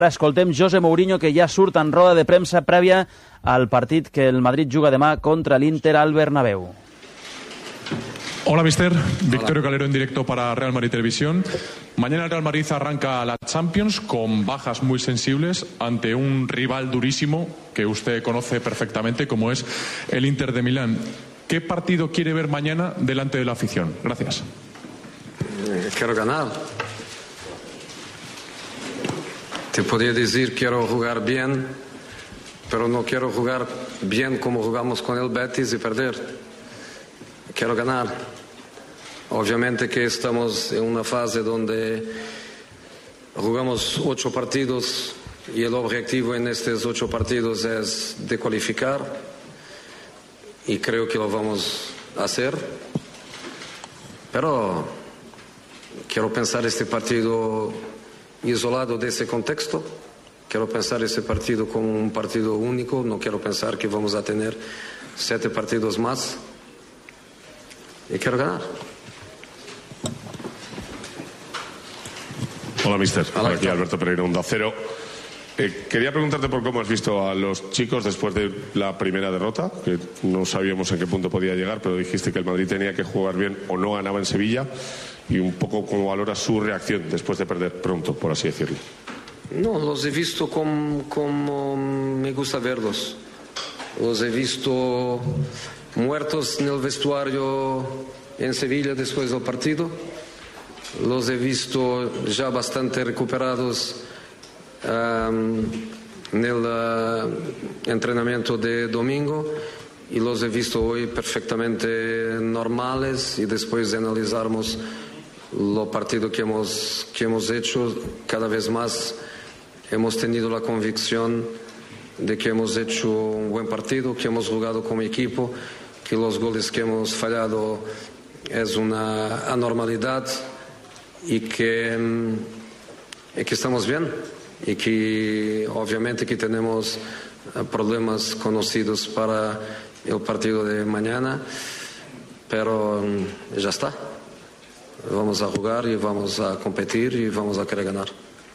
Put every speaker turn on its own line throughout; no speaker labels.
Escoltem José Mourinho, que ja surt en roda de premsa prèvia al partit que el Madrid juga demà contra l'Inter al Bernabéu.
Hola, mister. Victorio Calero en directo para Real Madrid Televisión. Mañana el Real Madrid arranca la Champions con bajas muy sensibles ante un rival durísimo que usted conoce perfectamente, como es el Inter de Milán. ¿Qué partido quiere ver mañana delante de la afición? Gracias.
Quiero ganar. Te podría decir quiero jugar bien, pero no quiero jugar bien como jugamos con el Betis y perder. Quiero ganar. Obviamente que estamos en una fase donde jugamos 8 partidos y el objetivo en estos 8 partidos es de cualificar y creo que lo vamos a hacer. Pero quiero pensar este partido isolado de ese contexto. Quiero pensar este partido como un partido único. No quiero pensar que vamos a tener 7 partidos más. Y quiero ganar.
Hola, mister. Aquí Alberto Pereiro, Onda Cero. Quería preguntarte por cómo has visto a los chicos después de la primera derrota, que no sabíamos en qué punto podía llegar, pero dijiste que el Madrid tenía que jugar bien o no ganaba en Sevilla, y un poco cómo valoras su reacción después de perder pronto, por así decirlo.
No, los he visto como me gusta verlos. Los he visto muertos en el vestuario en Sevilla después del partido. Los he visto ya bastante recuperados en el entrenamiento de domingo y los he visto hoy perfectamente normales, y después de analizarmos lo partido que hemos hecho, cada vez más hemos tenido la convicción de que hemos hecho un buen partido, que hemos jugado como equipo, que los goles que hemos fallado es una anormalidad y que estamos bien, y que obviamente que tenemos problemas conocidos para el partido de mañana, pero ya está. Vamos a jugar y vamos a competir y vamos a querer ganar.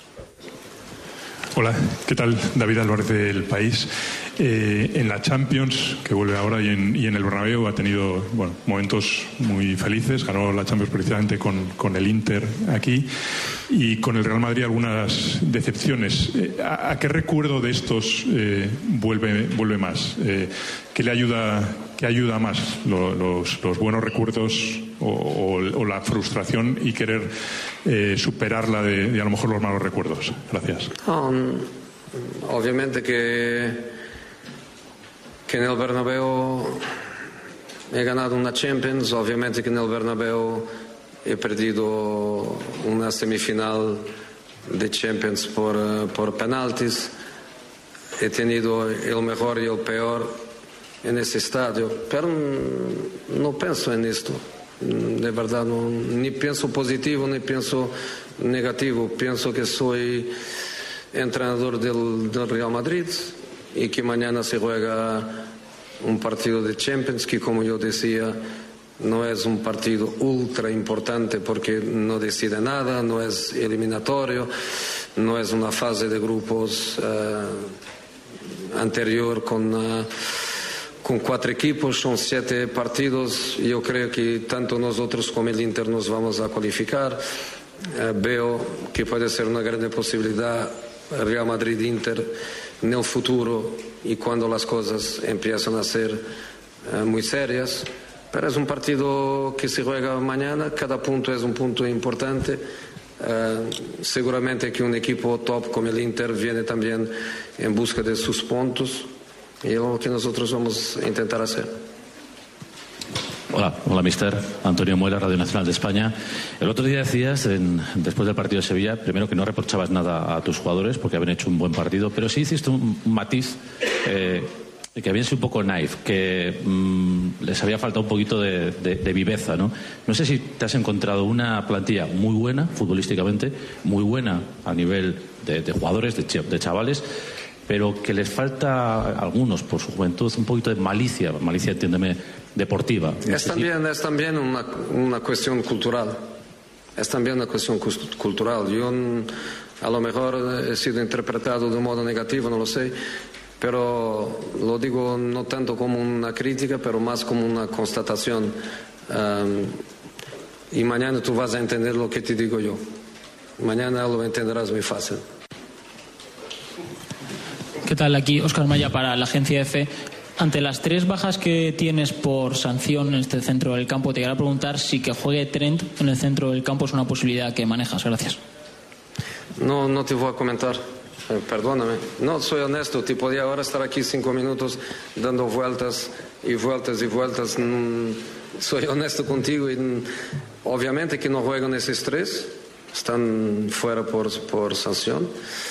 Hola, ¿qué tal? David Álvarez del País. En la Champions, que vuelve ahora, y en el Bernabéu ha tenido momentos muy felices. Ganó la Champions precisamente con el Inter aquí, y con el Real Madrid algunas decepciones. ¿A qué recuerdo de estos vuelve más? ¿Qué le ayuda más? ¿Los buenos recuerdos o la frustración y querer superarla de a lo mejor los malos recuerdos? Gracias.
Obviamente que en el Bernabéu he ganado una Champions, obviamente que en el Bernabéu he perdido una semifinal de Champions por penaltis. He tenido el mejor y el peor en ese estadio, pero no pienso en esto. De verdad, no, ni pienso positivo ni pienso negativo. Pienso que soy entrenador del Real Madrid y que mañana se juega un partido de Champions que, como yo decía, no es un partido ultra importante porque no decide nada, no es eliminatorio, no es una fase de grupos anterior con 4 equipos, son 7 partidos. Yo creo que tanto nosotros como el Inter nos vamos a cualificar. Veo que puede ser una gran posibilidad Real Madrid-Inter en el futuro y cuando las cosas empiezan a ser muy serias. Pero es un partido que se juega mañana, cada punto es un punto importante. Seguramente que un equipo top como el Inter viene también en busca de sus puntos, y es lo que nosotros vamos a intentar hacer.
Hola, mister. Antonio Muela, Radio Nacional de España. El otro día decías, después del partido de Sevilla, primero que no reprochabas nada a tus jugadores porque habían hecho un buen partido, pero sí hiciste un matiz que habían sido un poco naif, que les había faltado un poquito de viveza, ¿no? No sé si te has encontrado una plantilla muy buena, futbolísticamente, muy buena a nivel de jugadores, de chavales, pero que les falta a algunos, por su juventud, un poquito de malicia, entiéndeme, deportiva.
Es también una cuestión cultural. Es también una cuestión cultural. Yo A lo mejor he sido interpretado de un modo negativo, no lo sé, pero lo digo no tanto como una crítica, pero más como una constatación. Y mañana tú vas a entender lo que te digo yo. Mañana lo entenderás muy fácil.
¿Qué tal? Aquí Óscar Maya para la agencia EFE. Ante las 3 bajas que tienes por sanción en este centro del campo, te quería preguntar si que juegue Trent en el centro del campo es una posibilidad que manejas. Gracias.
No te voy a comentar. Perdóname. No, soy honesto. Te podía ahora estar aquí 5 minutos dando vueltas y vueltas y vueltas. Soy honesto contigo y obviamente que no juegan esos 3. Están fuera por sanción.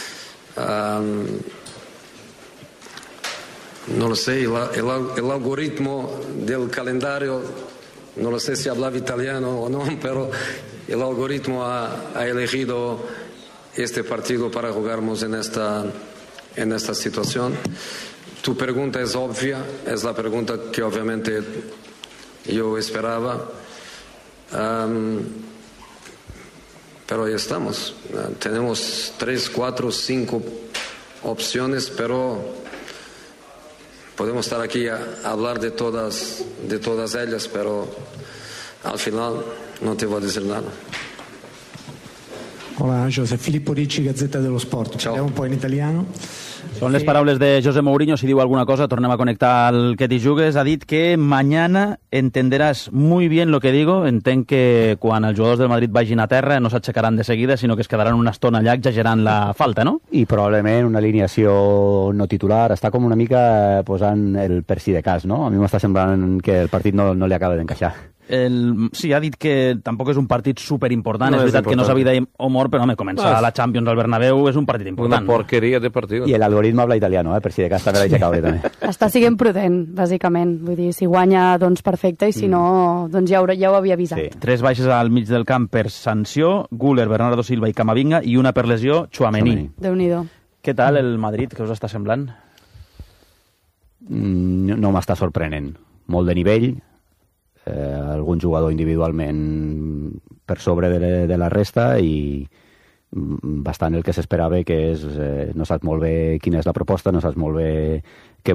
No lo sé, el algoritmo del calendario, no lo sé si hablaba italiano o no, pero el algoritmo ha elegido este partido para jugarnos en esta situación. Tu pregunta es obvia, es la pregunta que obviamente yo esperaba, pero ya estamos. Tenemos 3, 4, 5 opciones, pero podemos estar aquí a hablar de todas ellas, pero al final no te voy a decir nada.
Hola, José. Filippo Ricci, Gazzetta dello Sport. Parliamo un po' in italiano.
Són les paraules de José Mourinho. Si diu alguna cosa, tornem a connectar al que t'hi jugues. Ha dit que mañana entenderás muy bien lo que digo. Entenc que quan els jugadors del Madrid vagin a terra no s'aixecaran de seguida, sinó que es quedaran una estona allà exagerant la falta, no?
I probablement una alineació no titular. Està com una mica posant el per si de cas, no? A mi m'està semblant que el partit no li acaba d'encaixar.
Sí, ha dit que tampoc és un partit superimportant, no és veritat que no s'havia de o mort, però home, començar la Champions al Bernabéu és un partit important.
Una porqueria de partit.
I l'algoritme habla italiano, per si de cas també l'haig de caure també.
Està sent prudent, bàsicament. Vull dir, si guanya, doncs perfecte, i si no, doncs ja ho havia avisat.
Sí. 3 baixes al mig del camp per sanció, Güler, Bernardo Silva i Camavinga, i una per lesió, Tchouaméni.
Déu-n'hi-do.
Què tal el Madrid? Què us està semblant?
No m'està sorprenent. Molt de nivell, algun jugador individualment per sobre de la resta i bastant el que s'esperava, que és no saps molt bé quina és la proposta, no saps molt bé què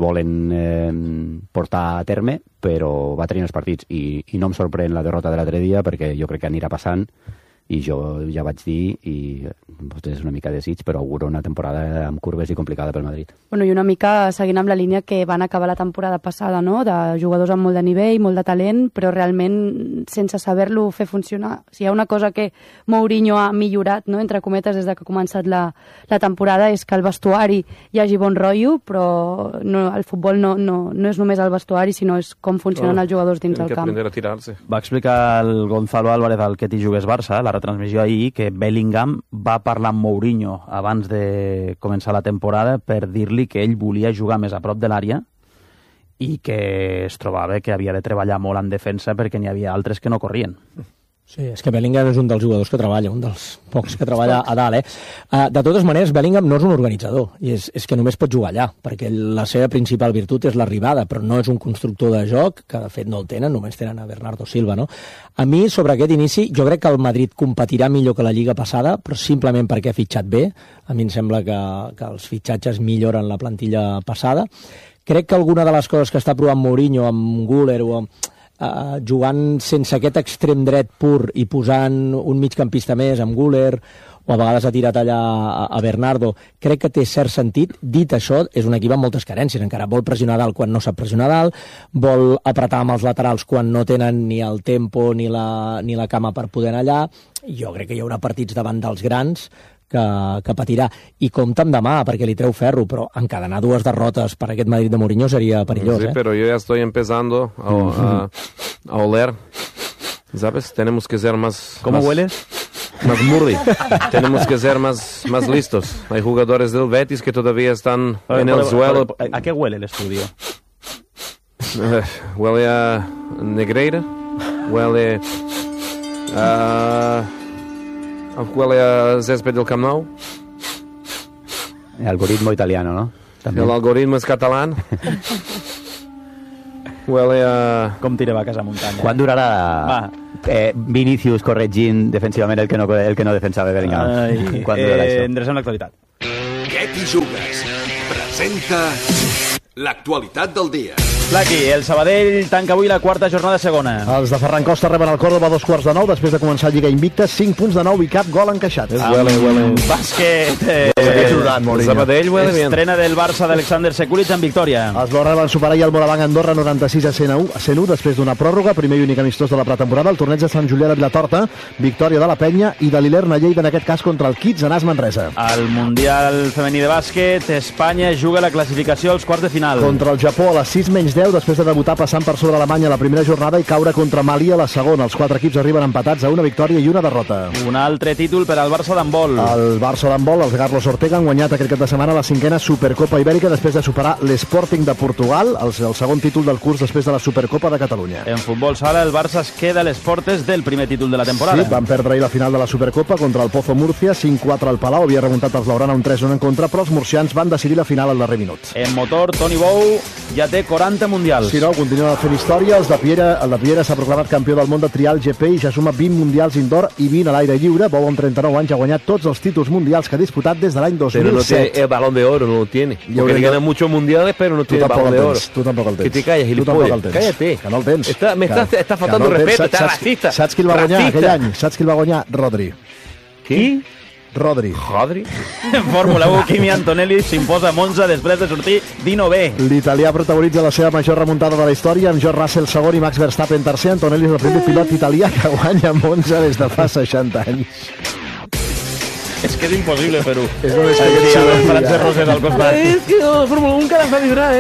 volen portar a terme, però va tenir els partits i no em sorprèn la derrota de l'altre dia, perquè jo crec que anirà passant i jo ja vaig dir, i és una mica desig, però auguro una temporada amb curves i complicada pel Madrid.
Bueno, i una mica seguint amb la línia que van acabar la temporada passada, no?, de jugadors amb molt de nivell, molt de talent, però realment sense saber-lo fer funcionar. Si hi ha una cosa que Mourinho ha millorat, no?, entre cometes, des que ha començat la temporada, és que el vestuari hi hagi bon rotllo, però el futbol no és només el vestuari, sinó és com funcionen els jugadors dins del camp.
Aprender a tirarse.
Va explicar el Gonzalo Álvarez al que t'hi jugues Barça, la retransmissió ahir, que Bellingham va parlar amb Mourinho abans de començar la temporada per dir-li que ell volia jugar més a prop de l'àrea i que es trobava que havia de treballar molt en defensa perquè n'hi havia altres que no corrien.
Sí, és que Bellingham és un dels jugadors que treballa, un dels pocs que treballa a dalt, De totes maneres, Bellingham no és un organitzador, i és que només pot jugar allà, perquè la seva principal virtut és l'arribada, però no és un constructor de joc, que de fet no el tenen, només tenen a Bernardo Silva, no? A mi, sobre aquest inici, jo crec que el Madrid competirà millor que la Lliga passada, però simplement perquè ha fitxat bé. A mi em sembla que els fitxatges milloren la plantilla passada. Crec que alguna de les coses que està provant Mourinho amb Güler o jugant sense aquest extrem dret pur i posant un migcampista més amb Güler, o a vegades ha tirat allà a Bernardo, crec que té cert sentit. Dit això, és un equip amb moltes carències, encara vol pressionar dalt quan no sap pressionar dalt, vol apretar amb els laterals quan no tenen ni el tempo ni la cama per poder anar allà. Jo crec que hi haurà partits davant dels grans que patirà, i compta amb demà perquè li treu ferro, però encadenar 2 derrotes per aquest Madrid de Mourinho sería perillós.
Sí, pero yo ya estoy empezando a oler, ¿sabes? Tenemos que ser más...
¿Cómo hueles?
Más murri. Tenemos que ser más listos. Hay jugadores del Betis que todavía están en el suelo.
¿A qué huele el estudio?
Huele a Negreira, huele a césped del Camp Nou.
El algoritmo italiano, ¿no?
También. El algoritmo es catalán. Huele a...
Com tirem a casa muntanya.
Quan durarà Vinícius corregint defensivament el que no defensava Bellingham? Quan durarà això?
Endrecem l'actualitat.
Què t'hi jugues? Presenta l'actualitat del dia.
Laqui, el Sabadell tanca avui la quarta jornada segona.
Els de Ferran Costa reben el Córdoba a 2:15 després de començar Lliga invicta, 5 punts de 9 i cap gol encaixat.
Huele.
Bàsquet.
El Sabadell huele bien.
Estrena del Barça d'Alexander Sekulic en victòria.
Els blaugrana van superar i el Morabanc Andorra 96-101 després d'una pròrroga, primer i únic amistós de la pretemporada, el torneig de Sant Julià de Vilatorta, victòria de la Penya i de l'Ilerna Lleida, en aquest cas contra el Kids Anàs Manresa.
Al Mundial femení de bàsquet, Espanya juga la classificació als quarts de final.
Contra el Japó a les 6-10, després de debutar passant per sobre Alemanya a la primera jornada i caure contra Mali a la segona. Els 4 equips arriben empatats a una victòria i una derrota.
Un altre títol per al Barça d'handbol.
El Barça d'handbol, els Carlos Ortega, han guanyat aquest cap de setmana la 5a Supercopa Ibèrica després de superar l'Sporting de Portugal, el segon títol del curs després de la Supercopa de Catalunya.
En futbol sala, el Barça es queda a les portes del primer títol de la temporada.
Sí, van perdre ahir la final de la Supercopa contra el Pozo Múrcia, 5-4 al Palau, havia remuntat els blaugrana un 3-1 en contra, però els murcians van decidir la final al darrer minut.
En motor, Toni Bou ja té 40 mundials.
Sí, no, continua fent història. El de Piera s'ha proclamat campió del món de trial GP i ja suma 20 mundials indoor i 20 a l'aire lliure. Bou, amb 39 anys, ha guanyat tots els títols mundials que ha disputat des de l'any 2007.
Pero no tiene el balón de oro, no lo tiene. Porque le ganan muchos mundiales, pero no tiene el balón de oro.
Tu tampoc el tens.
Que te calles, gilipollas. Cállate.
Que no el tens.
Està faltando respeto, està racista.
Saps qui el va guanyar aquell any? Saps qui el va guanyar? Rodri.
Qui?
Rodri.
En Fórmula 1, Kimi Antonelli s'imposa a Monza després de sortir 19è.
L'italià protagonitza la seva major remuntada de la història amb George Russell segon i Max Verstappen tercer. Antonelli és el primer pilot italià que guanya a Monza des de fa 60 anys.
És que és impossible fer-ho.
És una experiència
de Francesc Rosés al costat.
És que el Fórmula 1 encara fa vibrar,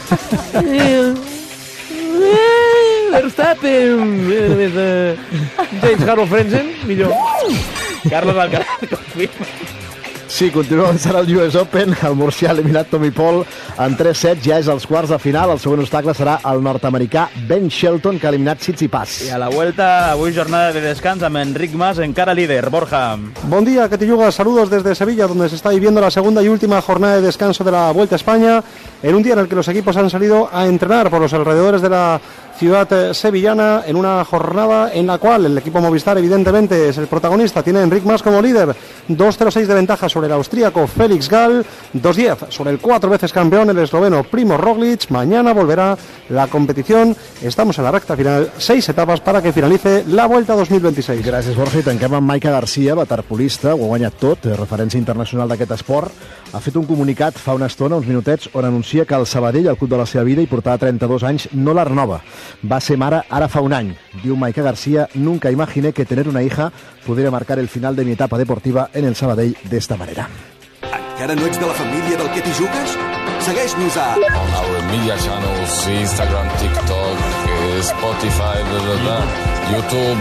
Verstappen, James Harold Frenzen, millor.
Carlos Alcaraz confirma.
Sí, continua avançant el US Open. El murcià ha eliminat Tommy Paul en 3 sets, ja és als quarts de final. El següent obstacle serà el nord-americà Ben Shelton, que ha eliminat Tsitsipas.
I a la vuelta, avui jornada de descans amb Enric Mas, encara líder. Borja.
Buen día, que te yugas. Saludos desde Sevilla, donde se está viviendo la segunda y última jornada de descanso de la Vuelta a España, en un día en el que los equipos han salido a entrenar por los alrededores de la ciudad sevillana, en una jornada en la cual el equipo Movistar evidentemente es el protagonista. Tiene Enric Mas como líder, 2.06 de ventaja sobre el austríaco Félix Gall, 2.10 sobre el 4 veces campeón, el esloveno Primo Roglic. Mañana volverá la competición, estamos en la recta final, 6 etapas para que finalice la Vuelta 2026.
Gràcies, Borja. I tanquem amb Maica Garcia, waterpolista, ho ha guanyat tot, referència internacional d'aquest esport. Ha fet un comunicat fa una estona, uns minutets, on anuncia que el Sabadell, el club de la seva vida, i portava 32 anys, no la renova. Va ser mare ara fa un any. Diu Maica García: nunca imaginé que tener una hija pudiera marcar el final de mi etapa deportiva en el Sabadell de esta manera.
Encara no ets de la família del que t'hi jugues? Segueix-nos a...
On our media channels, Instagram, TikTok, Spotify, YouTube,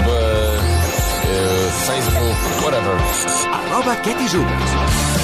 Facebook, whatever.
@ què t'hi jugues.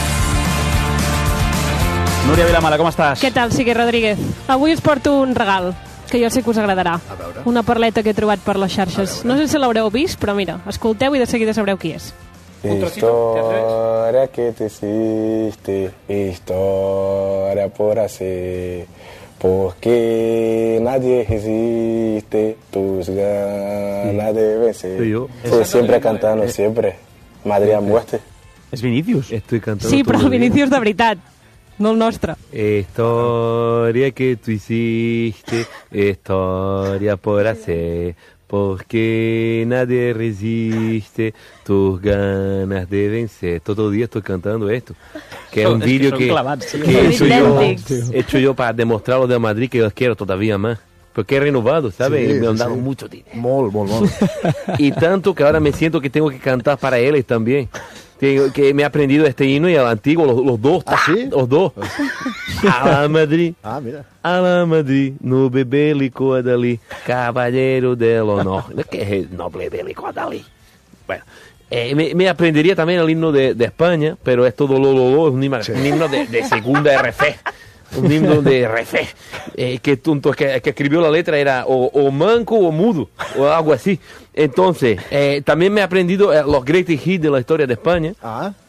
Núria Vilamala, com estàs?
Què tal, Sique Rodríguez? Avui us porto un regal que jo sé que us agradarà. Una perleta que he trobat per les xarxes. No sé si l'haureu vist, però mira, escolteu i de seguida sabreu qui és.
Historia que te hiciste, historia por hacer, porque nadie resiste tus ganas de vencer. Tú siempre cantando, siempre. Madrid a muerte.
És Vinícius.
Estoy cantando.
Sí, però el Vinícius de veritat, no el nostre.
Historia que tú hiciste, historia por hacer, porque nadie resiste tus ganas de vencer. Todo el día estoy cantando esto. Que es un vídeo que he hecho yo para demostrar a los de Madrid que los quiero todavía más. Porque he renovado, ¿sabes?
Sí,
me han dado mucho dinero.
Molt.
Y tanto que ahora me siento que tengo que cantar para ellos también. Que me he aprendido este himno y al antiguo, los dos.
¿Ah, sí?
Los dos. A la Madrid.
Ah, mira.
A la Madrid, noble bélico Adalí, caballero del honor. ¿Qué es el noble bélico Adalí? Bueno, me aprendería también el himno de España, pero es todo lo, es un himno de segunda RF. Un himno de refé, que escribió la letra era o manco o mudo, o algo así. Entonces, también me he aprendido los greatest hits de la historia de España.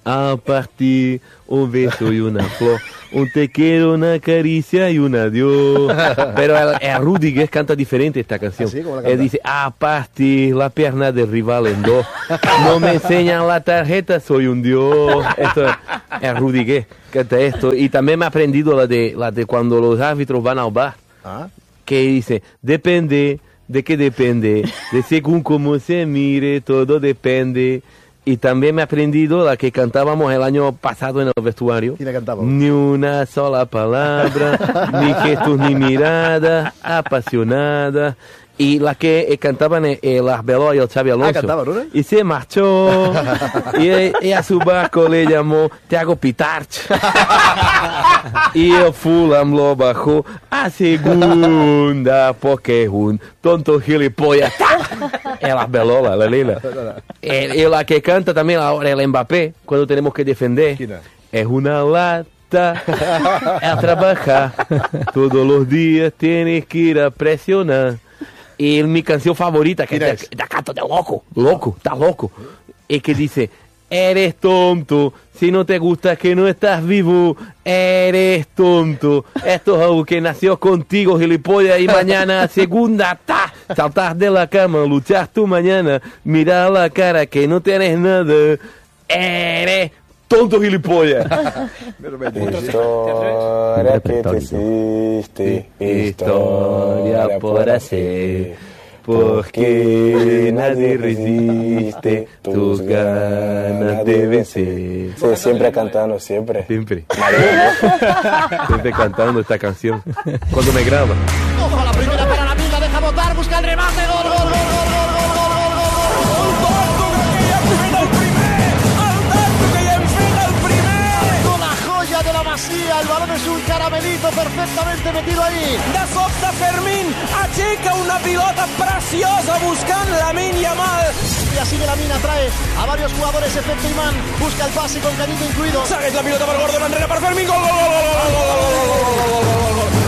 a partir un beso y una flor, un te quiero, una caricia y un adiós. Pero el Rudiger canta diferente esta canción.
¿Ah, sí? ¿Cómo la
Él
canta?
dice, a partir la pierna del rival en dos, no me enseñan la tarjeta, soy un dios. Esto es Rudiger, canta esto. Y también me he aprendido la de cuando los árbitros van al bar, que dice, depende, ¿de qué depende? De según cómo se mire, todo depende. Y también me he aprendido la que cantábamos el año pasado en el vestuario.
¿Quién la cantaba?
Ni una sola palabra, ni gestos ni miradas, apasionada. Y la que cantaban el Arbeloa y el Xavi Alonso.
¿Cantaban una?
Y se marchó. y a su barco le llamó Thiago Pitarch. Y el Fulham lo bajó a segunda porque es un tonto gilipollas. El Arbeloa, la Lila. Y la que canta también ahora el Mbappé, cuando tenemos que defender. Es una lata. A trabajar. Todos los días tienes que ir a presionar. Y mi canción favorita, que es de Cato de loco, está loco. Es que dice, eres tonto, si no te gusta que no estás vivo, eres tonto. Esto es algo que nació contigo, gilipollas, y mañana segunda, saltar de la cama, luchar tu mañana, mirar la cara que no tienes nada, eres tonto, gilipollas.
Historia que te hiciste, historia por hacer, porque nadie resiste tus ganas de vencer. Sí, siempre cantando, siempre.
Siempre cantando esta canción. Cuando me graba.
Ojo a la primera para la misma, deja botar, busca el remate, gol, gol, gol, gol, gol, gol, gol, gol, gol. De la Masía, el balón és un caramelito perfectamente metido ahí.
De sobte Fermín aixeca una pilota preciosa buscant Lamine Yamal.
Y así que Lamine atrae a varios jugadores, efecto imán, busca el pase con Canito incluido.
Segueix la pilota per Gordon, enrere per Fermín, gol, gol, gol, gol, gol, gol, gol, gol,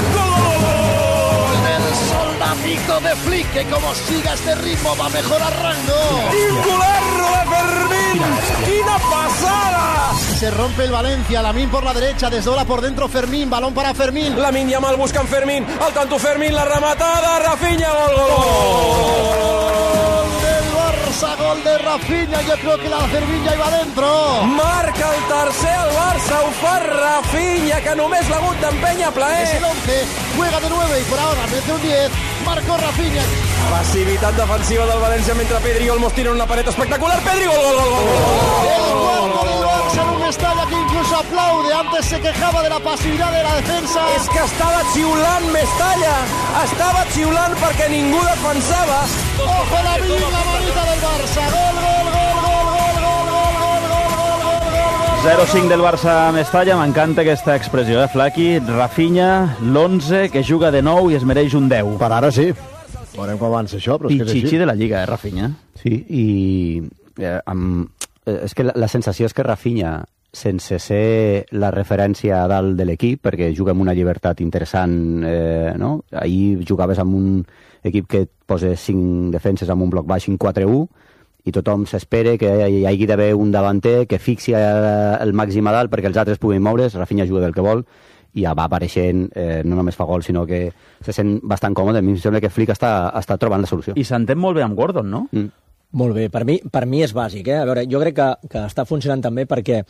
soldadito de Flick, que como siga este ritmo va a mejorar rango.
Quin golerro de Fermín, quina passada.
Se rompe el Valencia, Lamine por la derecha, desdobla por dentro Fermín, balón para Fermín.
Lamine Yamal buscant Fermín, al tanto Fermín, la rematada, Rafinha, gol, gol, gol.
Del Barça, gol de Rafinha, yo creo que la Fermín ya iba dentro.
Marca el tercer el Barça, ho fa Rafinha, que només l'ha hagut d'empènyer a plaer.
Es el 11, juega de 9 y por ahora mete un 10, marcó Rafinha.
Passivitat defensiva del València mentre Pedri Olmos tira una paret espectacular. Pedri, gol, gol, gol, gol, gol.
El cuarto del Barça en un Mestalla que incluso aplaude. Antes se quejaba de la pasividad de la defensa.
És que estava xiulant Mestalla. Estava xiulant perquè ningú defensava.
Ojo la manita del Barça. Gol, gol, gol, gol, gol, gol, gol, gol, gol, gol, gol,
0-5 del Barça a Mestalla, m'encanta aquesta expressió, Flaqui. Rafinha, l'11, que juga de 9 i es mereix un 10.
Per ara sí. Veurem com avança això, però és que és així.
Pichichi de la Lliga, Rafinha.
Sí, i és que la sensació és que Rafinha, sense ser la referència a dalt de l'equip, perquè juga amb una llibertat interessant, no? Ahir jugaves amb un equip que et posa 5 defenses amb un bloc baix 5-4-1, i tothom s'espera que hi hagi d'haver un davanter que fixi el màxim a dalt perquè els altres puguin moure's. Rafinha juga del que vol i ja va apareixent, no només fa gol, sinó que se sent bastant còmode. A mi em sembla que Flick està trobant la solució.
I s'entén molt bé amb Gordon, no?
Molt bé, per mi és bàsic. A veure, jo crec que està funcionant també perquè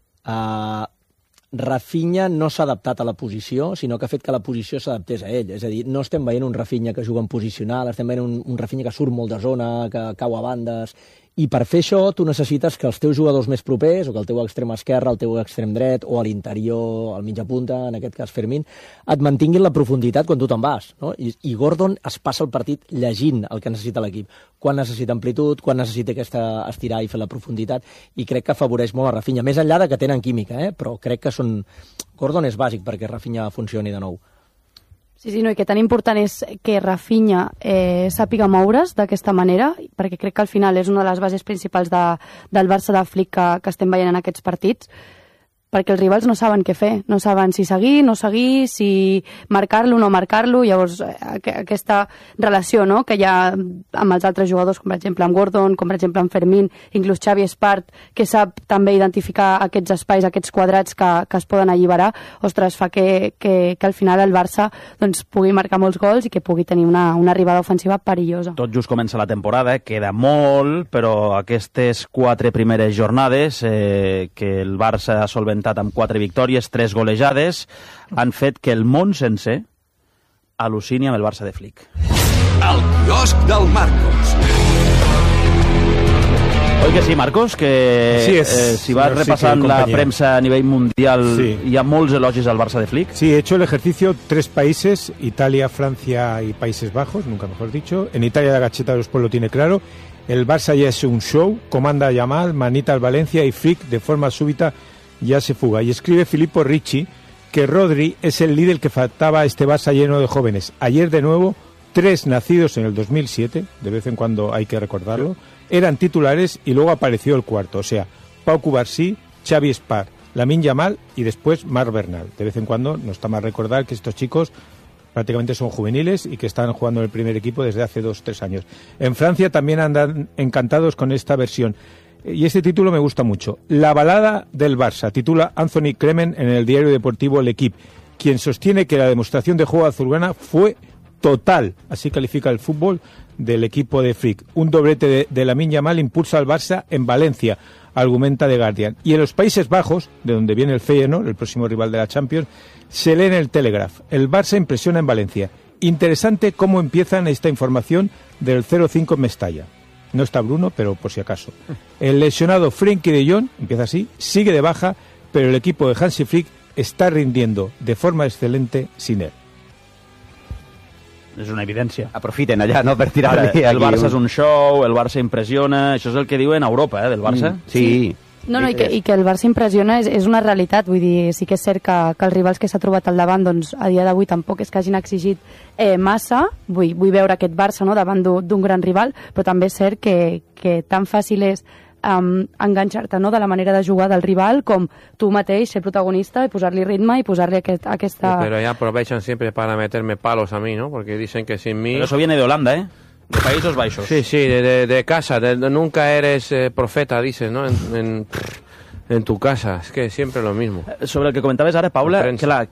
Rafinha no s'ha adaptat a la posició, sinó que ha fet que la posició s'adaptés a ell. És a dir, no estem veient un Rafinha que juga en posicional, estem veient un Rafinha que surt molt de zona, que cau a bandes. I per fer això tu necessites que els teus jugadors més propers, o que el teu extrem esquerre, el teu extrem dret, o a l'interior, al mitja punta, en aquest cas Fermín, et mantinguin la profunditat quan tu te'n vas, no? I Gordon es passa el partit llegint el que necessita l'equip. Quan necessita amplitud, quan necessita aquesta estirar i fer la profunditat, i crec que afavoreix molt a Rafinha. Més enllà de que tenen química, però crec que Gordon és bàsic perquè Rafinha funcioni de nou.
Sí, no, i que tan important és que Rafinha sàpiga moure's d'aquesta manera, perquè crec que al final és una de les bases principals del Barça de Flick que estem veient en aquests partits. perquè els rivals no saben què fer, no saben si seguir, no seguir, si marcar-lo, no marcar-lo, llavors aquesta relació, no?, que hi ha amb els altres jugadors, com per exemple amb Gordon, com per exemple amb Fermín, inclús Xavi Espart, que sap també identificar aquests espais, aquests quadrats que es poden alliberar, ostres, fa que al final el Barça doncs, pugui marcar molts gols i que pugui tenir una arribada ofensiva perillosa.
Tot just comença la temporada, queda molt, però aquestes 4 primeres jornades que el Barça ha solventat amb 4 victòries, 3 golejades, han fet que el món sencer al·lucini amb el Barça de Flick.
El quiosc del Marcos.
Oi que sí, Marcos? Que si vas repasant la prensa a nivell mundial, hi ha molts elogis al Barça de Flick.
Sí, he hecho el ejercicio 3 países, Italia, Francia y Países Bajos, nunca mejor dicho. En Italia la Gacheta después lo tiene claro. El Barça ya es un show, comanda a Yamal, manita al Valencia y Flick de forma súbita ya se fuga. Y escribe Filippo Ricci que Rodri es el líder que faltaba a este Barça lleno de jóvenes. Ayer de nuevo, 3 nacidos en el 2007, de vez en cuando hay que recordarlo, eran titulares y luego apareció el cuarto, o sea, Pau Cubarsí, Xavi Espart, Lamine Yamal y después Marc Bernal. De vez en cuando no está mal recordar que estos chicos prácticamente son juveniles y que están jugando en el primer equipo desde hace 2-3 años. En Francia también andan encantados con esta versión. Y este título me gusta mucho. La balada del Barça, titula Anthony Kremen en el diario deportivo L'Equipe, quien sostiene que la demostración de juego azulgrana fue total. Así califica el fútbol del equipo de Flick. Un doblete de Lamine Yamal impulsa al Barça en Valencia, argumenta The Guardian. Y en los Países Bajos, de donde viene el Feyenoord, el próximo rival de la Champions, se lee en el Telegraph: el Barça impresiona en Valencia. Interesante cómo empiezan esta información del 0-5 en Mestalla. No está Bruno, pero por si acaso. El lesionado Frenkie de Jong, empieza así, sigue de baja, pero el equipo de Hansi Flick está rindiendo de forma excelente sin él.
És una evidència.
Aprofiten allà, no?, per tirar-li.
El Barça és un show, el Barça impressiona... Això és el que diuen a Europa, del Barça.
Sí.
No, i que el Barça impressiona és una realitat, vull dir, sí que és cert que els rivals que s'ha trobat al davant, doncs a dia d'avui tampoc és que hagin exigit massa, vull veure aquest Barça, no?, davant d'un gran rival, però també és cert que tan fàcil és enganxar-te, no?, de la manera de jugar del rival com tu mateix ser protagonista i posar-li ritme i posar-li aquesta...
Pero ya aprovechan siempre para meterme palos a mí, ¿no? Porque dicen que sin mí...
Pero eso viene de Holanda, ¿eh? De Países Bajos.
Sí, de casa, nunca eres profeta, dices, ¿no? En tu casa, es que siempre lo mismo.
Sobre el que comentaves ara, Paula, clar,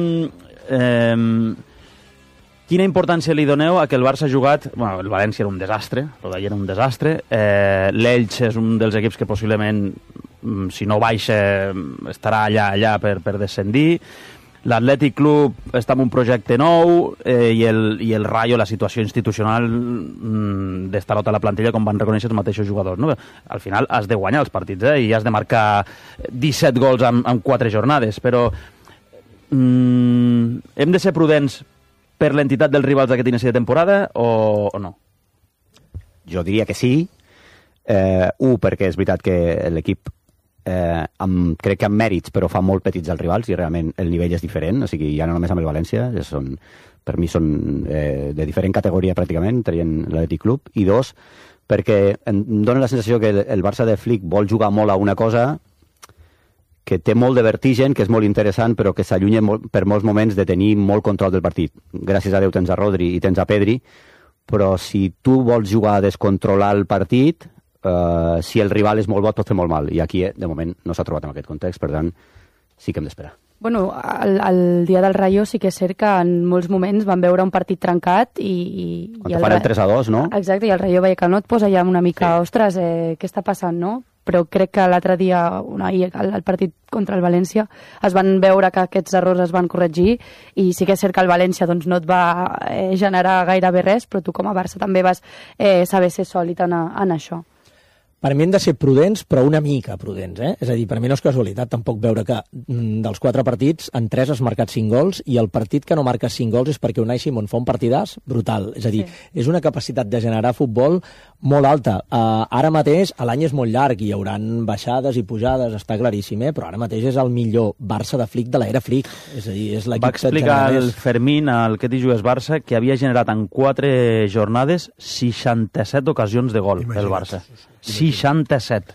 quina importància li doneu a que el Barça ha jugat... Bueno, el València era un desastre, el d'ahir era un desastre, l'Elx és un dels equips que possiblement, si no baixa, estarà allà per descendir. L'Atlètic Club està en un projecte nou i el Rayo, la situació institucional destarota la plantilla, com van reconèixer els mateixos jugadors, no? Al final has de guanyar els partits i has de marcar 17 gols en 4 jornades, però hem de ser prudents per l'entitat dels rivals d'aquest inici de temporada o no?
Jo diria que sí. Perquè és veritat que l'equip crec que amb mèrits, però fa molt petits els rivals i realment el nivell és diferent, o sigui, ja no només amb el València, per mi són de diferent categoria pràcticament, traient l'Atlètic Club, i 2, perquè em dóna la sensació que el Barça de Flick vol jugar molt a una cosa que té molt de vertigen, que és molt interessant, però que s'allunya per molts moments de tenir molt control del partit. Gràcies a Déu tens a Rodri i tens a Pedri, però si tu vols jugar a descontrolar el partit, si el rival és molt bo, pot fer molt mal. I aquí, de moment, no s'ha trobat en aquest context, per tant, sí que hem d'esperar.
Bueno, el dia del Rayo sí que és cert que en molts moments van veure un partit trencat i
quan te fan el 3-2, no?
Exacte, i el Rayo Vallecano et posa ja una mica, ostres, què està passant, no? Però crec que l'altre dia, el partit contra el València, es van veure que aquests errors es van corregir i sí que és cert que el València doncs, no et va generar gairebé res, però tu com a Barça també vas saber ser sòlid en això.
Per mi hem de ser prudents, però una mica prudents, És a dir, per mi no és casualitat tampoc veure que dels 4 partits, en 3 has marcat 5 gols i el partit que no marques 5 gols és perquè Unai Simón fa un partidàs brutal. És a dir, és una capacitat de generar futbol molt alta. Ara mateix l'any és molt llarg i hi haurà baixades i pujades, està claríssim, però ara mateix és el millor Barça de Flick de l'era Flick. És a dir, és l'equip
va explicar el Fermín al Que t'hi jugues Barça que havia generat en 4 jornades 67 ocasions de gol el Barça. 67.
Sí.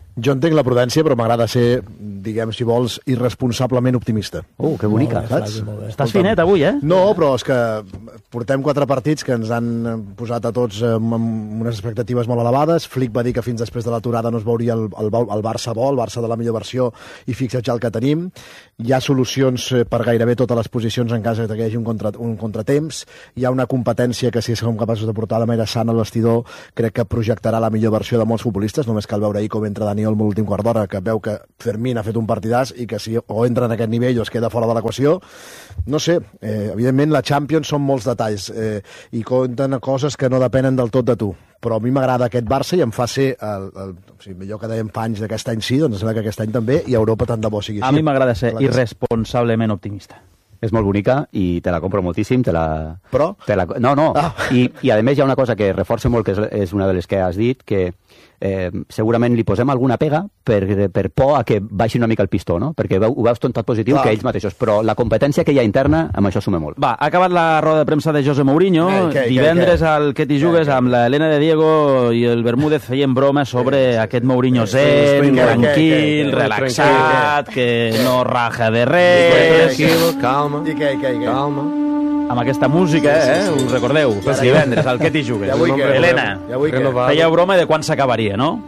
Jo entenc la prudència, però m'agrada ser, diguem, si vols, irresponsablement optimista.
Que bonica.
Saps?
Estàs finet avui, eh?
No, però és que portem 4 partits que ens han posat a tots amb unes expectatives molt elevades. Flick va dir que fins després de l'aturada no es veuria el Barça bo, el Barça de la millor versió, i fixa't ja el que tenim. Hi ha solucions per gairebé totes les posicions en cas que hi hagi un contratemps. Hi ha una competència que, si som capaços de portar de manera sana al vestidor, crec que projectarà la millor versió de molts futbolistes. Només cal veure ahir com entra Dani Olmo l'últim quart d'hora, que veu que Fermín ha fet un partidàs i que si o entra en aquest nivell o es queda fora de l'equació. No sé, evidentment la Champions són molts detalls i compten coses que no depenen del tot de tu, però a mi m'agrada aquest Barça i em fa ser o sigui, millor que dèiem fa anys d'aquest any sí, doncs sembla que aquest any també, i a Europa tant de bo sigui així.
A mi m'agrada ser irresponsablement optimista.
És molt bonica i te la compro moltíssim.
Però?
No. I a més hi ha una cosa que reforça molt, que és una de les que has dit, que segurament li posem alguna pega per por a que baixi una mica el pistó, no? Perquè ho veus tot positiu que ells mateixos, però la competència que hi ha interna, amb això suma molt.
Va, ha acabat la roda de premsa de José Mourinho. Divendres al Que t'hi jugues amb l'Helena de Diego i el Bermúdez feien broma sobre aquest Mourinho zen, tranquil, relaxat, que no raja de res.
Tranquilo, calma.
I què?
Calma.
Amb aquesta música, us recordeu? Divendres, al Que t'hi jugues. Helena, feia broma de quan s'acabaria, no?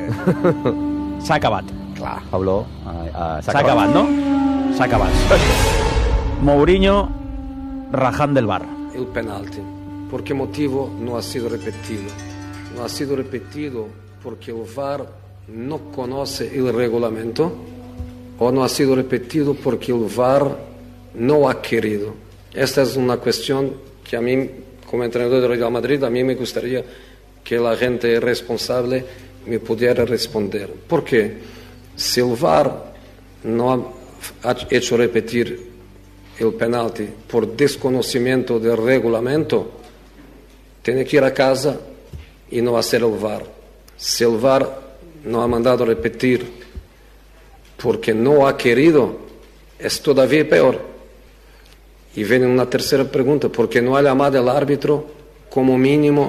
S'ha acabat.
Clar.
Pablo,
s'ha acabat, no? S'ha acabat. Mourinho rajando del bar.
El penalti. ¿Por qué motivo no ha sido repetido? No ha sido repetido porque el VAR no conoce el reglamento o no ha sido repetido porque el VAR no ha querido. Esta es una cuestión que a mí, como entrenador del Real Madrid, a mí me gustaría que la gente responsable me pudiera responder. ¿Por qué? Si el VAR no ha hecho repetir el penalti por desconocimiento del reglamento, tiene que ir a casa y no hacer el VAR. Si el VAR no ha mandado repetir porque no ha querido, es todavía peor. Y viene una tercera pregunta, ¿por qué no ha llamado al árbitro como mínimo?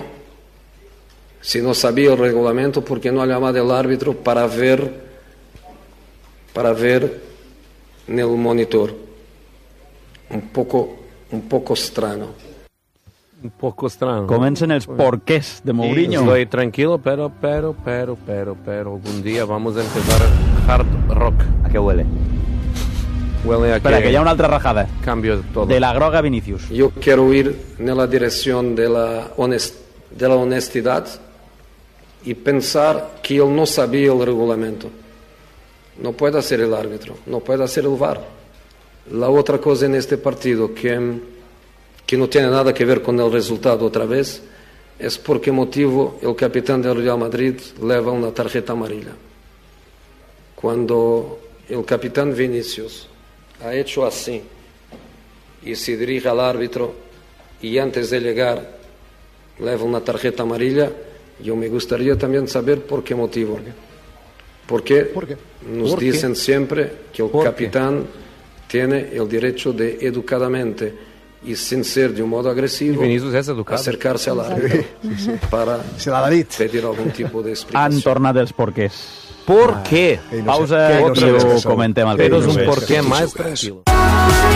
Si no sabía el reglamento, ¿por qué no ha llamado al árbitro para ver en el monitor? Un poco extraño.
Un poco extraño.
Comencen els porqués de Mourinho.
Estoy tranquilo, pero algún día vamos a empezar hard rock.
¿A qué huele?
Huele a
Espera, que hi ha una altra rajada.
Cambio todo.
De la groga Vinicius.
Yo quiero ir en la dirección de la honestidad y pensar que él no sabía el reglamento. No puede ser el árbitro, no puede ser el VAR. La otra cosa en este partido que no tiene nada que ver con el resultado otra vez es por qué motivo el capitán del Real Madrid lleva una tarjeta amarilla. Cuando el capitán Vinicius ha hecho así y se dirige al árbitro y antes de llegar lleva una tarjeta amarilla, yo me gustaría también saber por qué motivo. Porque nos dicen siempre que el capitán tiene el derecho de educadamente y sin ser de un modo agresivo acercarse al árbitro para pedir algún tipo de explicación.
Han tornat els porqués.
¿Por qué?
Pausa i ho comentem al Que t'hi jugues.
Pero es un porqué más tranquilo.